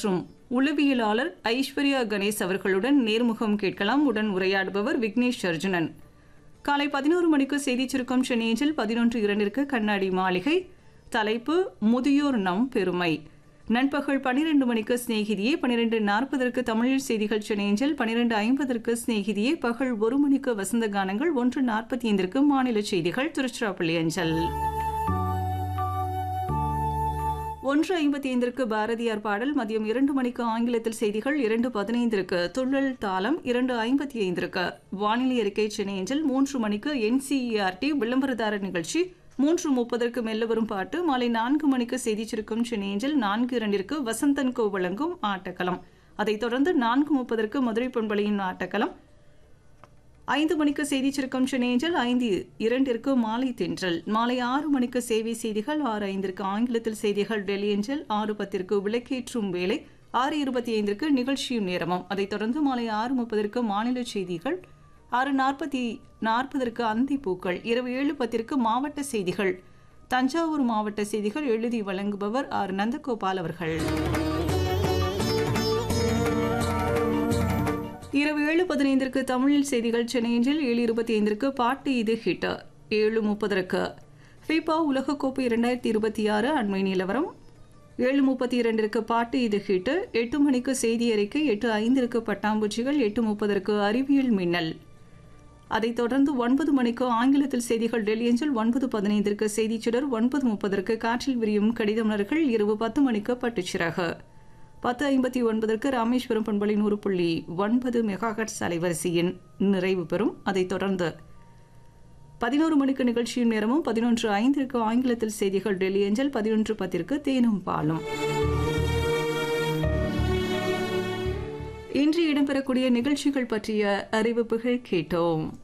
மற்றும் உளவியலாளர் ஐஸ்வர்யா கணேஷ் அவர்களுடன் நேர்முகம் கேட்கலாம். உடன் உரையாடுபவர் விக்னேஷ் அர்ஜுனன். காலை 11 மணிக்கு செய்திச் சுருக்கம் சென்னையில் 11:02 கண்ணாடி மாளிகை. தலைப்பு முதியோர் நம் பெருமை. நண்பகல் 12 மணிக்கு சிநேகிதியே, 12:40 தமிழில் செய்திகள் சென்னையில், 12:50 சிநேகிதியே, பகல் 1 மணிக்கு வசந்த கானங்கள், 1:45 மாநில செய்திகள் திருச்சிராப்பள்ளி அஞ்சல், 1:55 பாரதியார் பாடல், மதியம் 2 மணிக்கு ஆங்கிலத்தில் செய்திகள், 2:15 துள்ளல் தாளம், 2:55 வானிலை அறிக்கை சென்னையில், 3 மணிக்கு NCERT விளம்பரதாரர் நிகழ்ச்சி, 3:30 மெல்ல வரும் பாட்டு, மாலை 4 மணிக்கு செய்திச் சுருக்கம் சென்னையில், 4:02 வசந்தன் கோ வழங்கும் ஆட்டக்களம். அதைத் தொடர்ந்து 4:30 மதுரை பண்பலையின் ஆட்டக்களம், 5 மணிக்கு செய்திச் சுருக்கம் சென்னையில், 5:02 மாலை தென்றல், மாலை 6 மணிக்கு சேவை செய்திகள், 6:05 ஆங்கிலத்தில் செய்திகள் டெல்லி அஞ்சல், 6:10 விளக்கேற்றும் வேலை, 6:25 நிகழ்ச்சியும் நேரமும். அதைத் தொடர்ந்து மாலை 6:30 மாநில செய்திகள், 6:40 அந்தி பூக்கள், இரவு 7:10 மாவட்ட செய்திகள், தஞ்சாவூர் மாவட்ட செய்திகள் எழுதி வழங்குபவர் ஆர் நந்தகோபால் அவர்கள். இரவு 7:15 தமிழில் செய்திகள் சென்னையில், 7:25 பாட்டு இது ஹிட், 7:30 ஃபிபா உலகக்கோப்பை 2026 அண்மை நிலவரம், 7:32 பாட்டு இது ஹிட், 8 மணிக்கு செய்தி அறிக்கை, 8:05 பட்டாம்பூச்சிகள், 8:30 அறிவியல் மின்னல். அதைத் தொடர்ந்து 9 மணிக்கு ஆங்கிலத்தில் செய்திகள் டெல்லி அஞ்சல், 9:15 செய்திச் சுடர், 9:30 காற்றில் விரியும் கடிதமலர்கள், இரவு 10 மணிக்கு பட்டுச்சிறகு, 10:59 ராமேஸ்வரம் பண்பலை 100.9 மெகாஹெர்ட்ஸ் அலைவரிசையின் நிறைவு பெறும். அதைத் தொடர்ந்து 11 மணிக்கு நிகழ்ச்சியும் நேரமும், 11:05 ஆங்கிலத்தில் செய்திகள் டெல்லி அஞ்சல், 11:10 தேனும் பாலும். இன்று இடம்பெறக்கூடிய நிகழ்ச்சிகள் பற்றிய அறிவிப்புகள் கேட்டோம்.